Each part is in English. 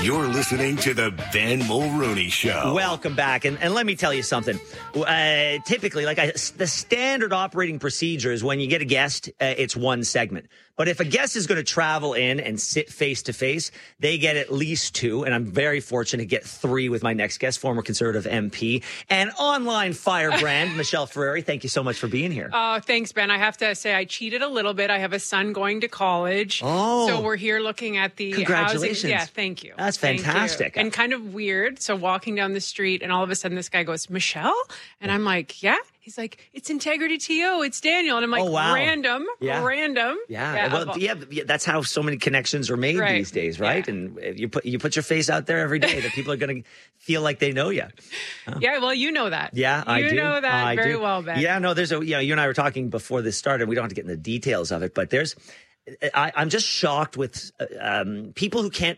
You're listening to the Ben Mulrooney Show. Welcome back. And let me tell you something. Typically, the standard operating procedure is when you get a guest, it's one segment. But if a guest is going to travel in and sit face to face, they get at least two. And I'm very fortunate to get three with my next guest, former Conservative MP and online firebrand, Michelle Ferrari. Thank you so much for being here. Oh, thanks, Ben. I have to say I cheated a little bit. I have a son going to college. Oh. So we're here looking at the Congratulations. housing. Yeah, thank you. That's fantastic. And kind of weird. So walking down the street and all of a sudden this guy goes, Michelle? And I'm like, yeah. He's like, it's Integrity TO. It's Daniel. And I'm like, oh, wow. random. Yeah. Well, that's how so many connections are made these days, right? Yeah. And you put your face out there every day that people are going to feel like they know you. Oh. Yeah, well, you know that. Yeah, I do. You know that very well, Ben. Yeah, no, you and I were talking before this started. We don't have to get into the details of it, but I'm just shocked with people who can't.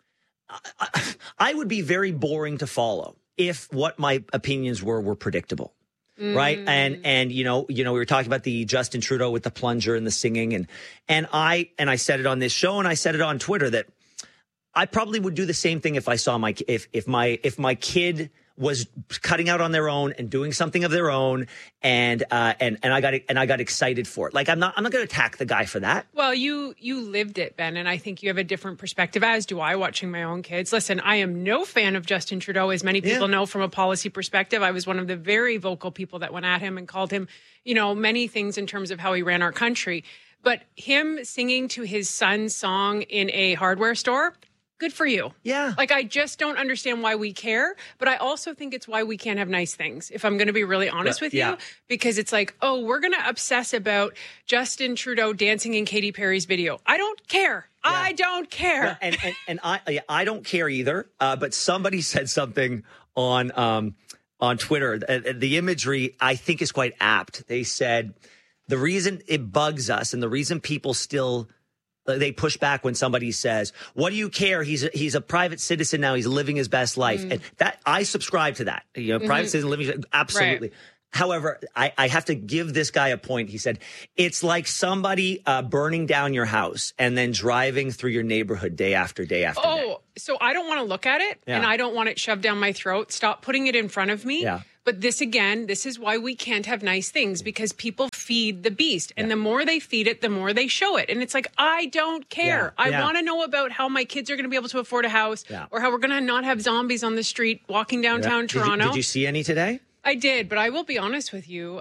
I would be very boring to follow if what my opinions were predictable. Right. And we were talking about the Justin Trudeau with the plunger and the singing. And I said it on this show and I said it on Twitter that I probably would do the same thing if I saw if my kid was cutting out on their own and doing something of their own, and I got excited for it. Like I'm not going to attack the guy for that. Well, you lived it, Ben, and I think you have a different perspective, as do I, watching my own kids. Listen, I am no fan of Justin Trudeau, as many people know from a policy perspective. I was one of the very vocal people that went at him and called him, many things in terms of how he ran our country. But him singing to his son's song in a hardware store, good for you. Yeah. Like, I just don't understand why we care, but I also think it's why we can't have nice things, if I'm going to be really honest with you, because it's like, oh, we're going to obsess about Justin Trudeau dancing in Katy Perry's video. I don't care. Yeah. I don't care. Well, and I don't care either, but somebody said something on Twitter. The imagery, I think, is quite apt. They said the reason it bugs us and the reason people still they push back when somebody says, what do you care? He's a private citizen now. He's living his best life. And that I subscribe to that. Private citizen living. Absolutely. Right. However, I have to give this guy a point. He said, it's like somebody burning down your house and then driving through your neighborhood day after day after day. Oh, so I don't want to look at it and I don't want it shoved down my throat. Stop putting it in front of me. Yeah. But this is why we can't have nice things, because people feed the beast. And the more they feed it, the more they show it. And it's like, I don't care. I want to know about how my kids are going to be able to afford a house or how we're going to not have zombies on the street walking downtown Toronto. Did you see any today? I did, but I will be honest with you.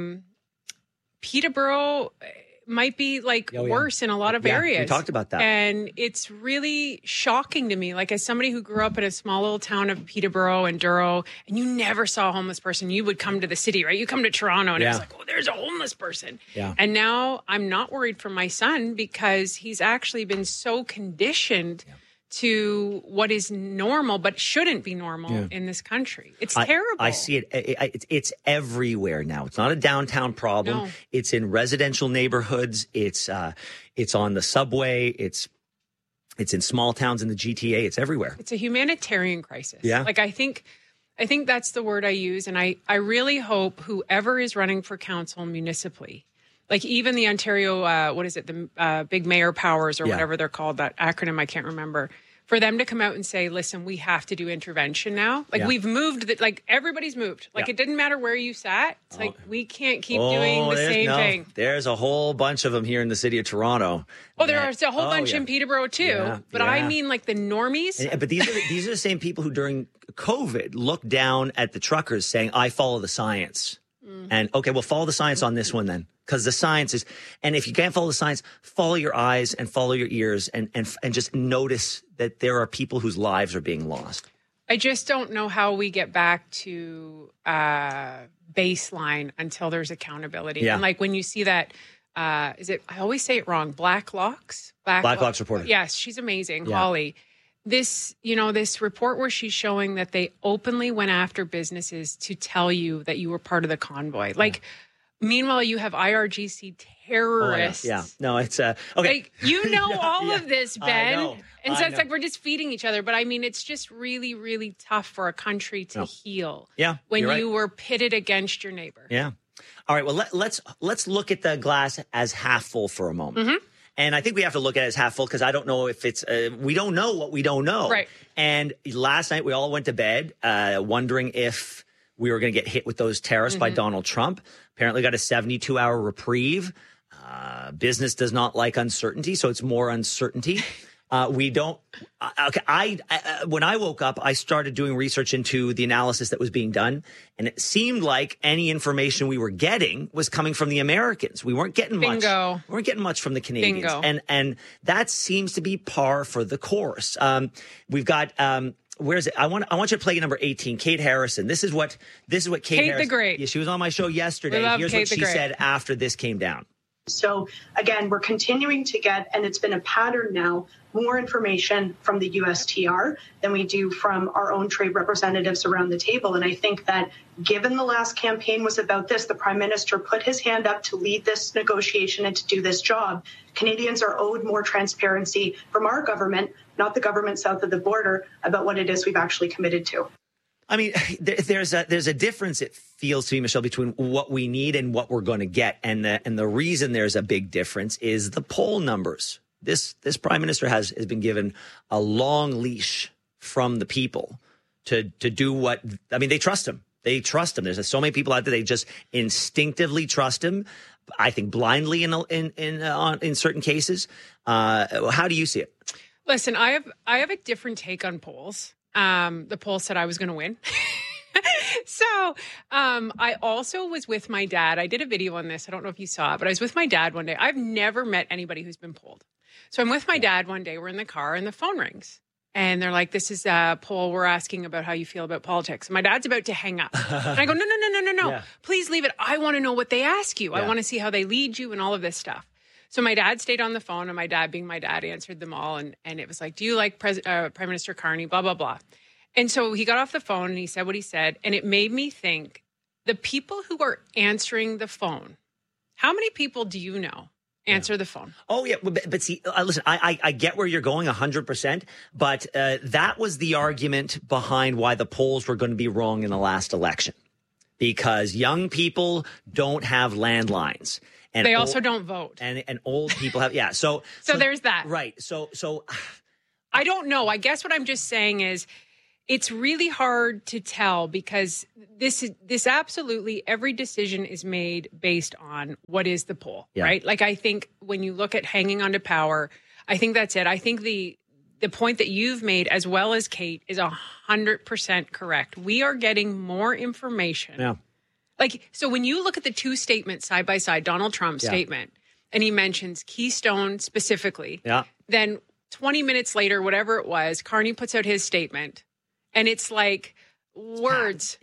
Peterborough might be worse in a lot of areas. We talked about that. And it's really shocking to me. Like, as somebody who grew up in a small little town of Peterborough and Douro, and you never saw a homeless person, you would come to the city, right? You come to Toronto and it's like, oh, there's a homeless person. Yeah. And now I'm not worried for my son, because he's actually been so conditioned to what is normal but shouldn't be normal in this country. It's terrible. I see it. It's everywhere now. It's not a downtown problem. No. It's in residential neighborhoods. It's on the subway. It's in small towns in the GTA. It's everywhere. It's a humanitarian crisis. Yeah. Like, I think that's the word I use. And I really hope whoever is running for council municipally, like even the Ontario, the big mayor powers or whatever they're called, that acronym I can't remember, for them to come out and say, listen, we have to do intervention now. Like we've moved, everybody's moved. Like it didn't matter where you sat. It's like, we can't keep doing the same thing. There's a whole bunch of them here in the city of Toronto. Oh, there's a whole bunch in Peterborough too. Yeah, but I mean like the normies. But these are the same people who during COVID looked down at the truckers saying, I follow the science. And okay, well, follow the science on this one then, because the science is, and if you can't follow the science, follow your eyes and follow your ears and just notice that there are people whose lives are being lost. I just don't know how we get back to baseline until there's accountability. Yeah. And like when you see that, I always say it wrong, Black Locks reporter. Yes, she's amazing, Holly. This report where she's showing that they openly went after businesses to tell you that you were part of the convoy. Like, meanwhile, you have IRGC terrorists. No, it's okay. Like, all of this, Ben. I know. And so it's like we're just feeding each other. But I mean, it's just really, really tough for a country to heal. Yeah, when you're you were pitted against your neighbor. Yeah. All right. Well, let's look at the glass as half full for a moment. And I think we have to look at it as half full because I don't know if it's, we don't know what we don't know. Right. And last night we all went to bed wondering if we were going to get hit with those tariffs by Donald Trump. Apparently got a 72-hour reprieve. Business does not like uncertainty, so it's more uncertainty. When I woke up, I started doing research into the analysis that was being done, and it seemed like any information we were getting was coming from the Americans. We weren't getting much. We weren't getting much from the Canadians, and that seems to be par for the course. We've got. Where is it? I want you to play number 18, Kate Harrison. This is what Kate Harrison, the Great. Yeah, she was on my show yesterday. Here's what she said after this came down. So again, we're continuing to get, and it's been a pattern now, more information from the USTR than we do from our own trade representatives around the table. And I think that given the last campaign was about this, the Prime Minister put his hand up to lead this negotiation and to do this job. Canadians are owed more transparency from our government, not the government south of the border, about what it is we've actually committed to. I mean, there's a difference, it feels to me, Michelle, between what we need and what we're going to get. And the reason there's a big difference is the poll numbers. This Prime Minister has been given a long leash from the people to do what, I mean, they trust him. They trust him. There's so many people out there, they just instinctively trust him. I think blindly in certain cases. How do you see it? Listen, I have a different take on polls. The poll said I was going to win. So I also was with my dad. I did a video on this. I don't know if you saw it, but I was with my dad one day. I've never met anybody who's been polled. So I'm with my dad one day. We're in the car and the phone rings. And they're like, this is a poll. We're asking about how you feel about politics. And my dad's about to hang up. And I go, no. Yeah. Please leave it. I want to know what they ask you. Yeah. I want to see how they lead you and all of this stuff. So my dad stayed on the phone, and my dad, being my dad, answered them all. And it was like, do you like Prime Minister Carney? Blah, blah, blah. And so he got off the phone and he said what he said. And it made me think, the people who are answering the phone, how many people do you know answer the phone? Oh, yeah. But see, listen, I get where you're going 100%. But that was the argument behind why the polls were going to be wrong in the last election. Because young people don't have landlines. And they also don't vote. And old people have, yeah. So there's that. Right. So I don't know. I guess what I'm just saying is it's really hard to tell because this absolutely every decision is made based on what is the poll, right? Like I think when you look at hanging on to power, I think that's it. I think the point that you've made, as well as Kate, is 100% correct. We are getting more information. Yeah. Like, so when you look at the two statements side by side, Donald Trump's statement, and he mentions Keystone specifically, then 20 minutes later, whatever it was, Carney puts out his statement, and it's like words.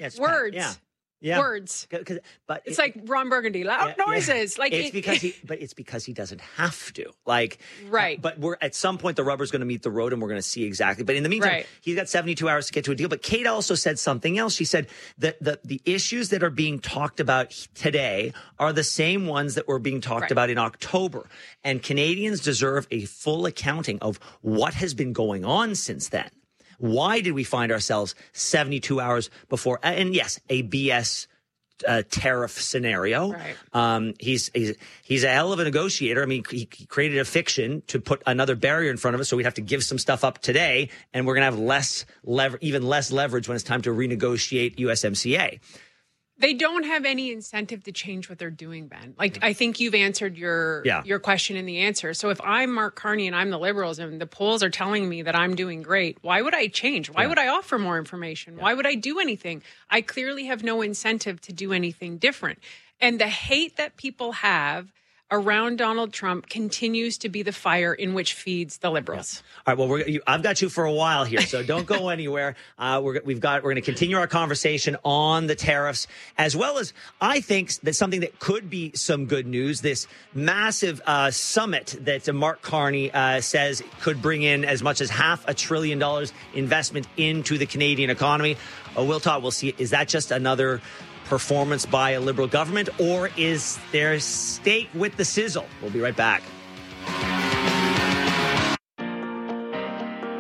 Yeah. Words. But it's like Ron Burgundy, loud noises. Like it's because he doesn't have to. Like, right. But we're at some point the rubber's going to meet the road, and we're going to see exactly. But in the meantime, he's got 72 hours to get to a deal. But Kate also said something else. She said that the issues that are being talked about today are the same ones that were being talked about in October, and Canadians deserve a full accounting of what has been going on since then. Why did we find ourselves 72 hours before? And yes, a BS tariff scenario. Right. He's a hell of a negotiator. I mean, he created a fiction to put another barrier in front of us, so we'd have to give some stuff up today, and we're going to have even less leverage when it's time to renegotiate USMCA. They don't have any incentive to change what they're doing, Ben. Like, I think you've answered your question in the answer. So if I'm Mark Carney and I'm the Liberals and the polls are telling me that I'm doing great, why would I change? Why would I offer more information? Why would I do anything? I clearly have no incentive to do anything different. And the hate that people have around Donald Trump continues to be the fire in which feeds the Liberals. All right. Well, I've got you for a while here, so don't go anywhere. We're going to continue our conversation on the tariffs, as well as I think that something that could be some good news. This massive summit that Mark Carney says could bring in as much as $500 billion investment into the Canadian economy. We'll talk. We'll see. Is that just another performance by a Liberal government, or is there steak with the sizzle? We'll be right back.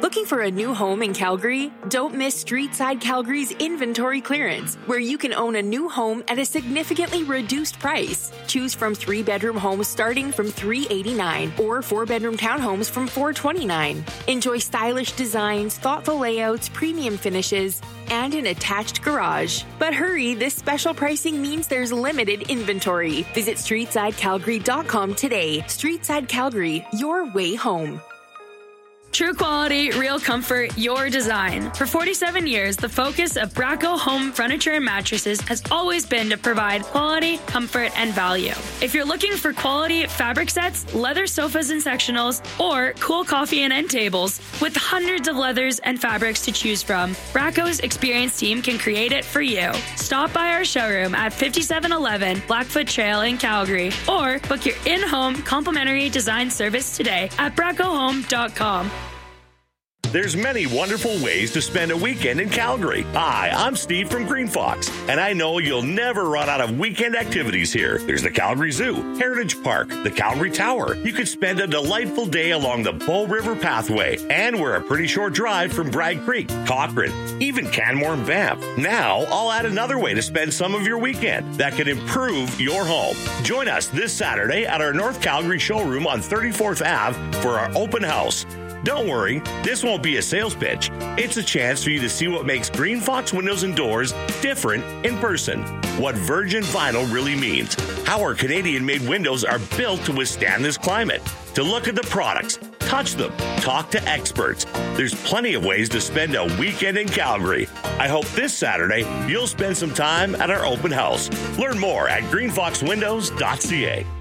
Looking for a new home in Calgary? Don't miss Streetside Calgary's inventory clearance, where you can own a new home at a significantly reduced price. Choose from 3-bedroom homes starting from $389 or 4-bedroom townhomes from $429. Enjoy stylish designs, thoughtful layouts, premium finishes, and an attached garage. But hurry, this special pricing means there's limited inventory. Visit StreetsideCalgary.com today. Streetside Calgary, your way home. True quality, real comfort, your design. For 47 years, the focus of Bracco Home Furniture and Mattresses has always been to provide quality, comfort, and value. If you're looking for quality fabric sets, leather sofas and sectionals, or cool coffee and end tables, with hundreds of leathers and fabrics to choose from, Bracco's experienced team can create it for you. Stop by our showroom at 5711 Blackfoot Trail in Calgary, or book your in-home complimentary design service today at braccohome.com. There's many wonderful ways to spend a weekend in Calgary. Hi, I'm Steve from Green Fox, and I know you'll never run out of weekend activities here. There's the Calgary Zoo, Heritage Park, the Calgary Tower. You could spend a delightful day along the Bow River Pathway, and we're a pretty short drive from Bragg Creek, Cochrane, even Canmore and Banff. Now, I'll add another way to spend some of your weekend that can improve your home. Join us this Saturday at our North Calgary showroom on 34th Ave for our open house. Don't worry, this won't be a sales pitch. It's a chance for you to see what makes Green Fox Windows and Doors different in person. What virgin vinyl really means. How our Canadian-made windows are built to withstand this climate. To look at the products, touch them, talk to experts. There's plenty of ways to spend a weekend in Calgary. I hope this Saturday you'll spend some time at our open house. Learn more at greenfoxwindows.ca.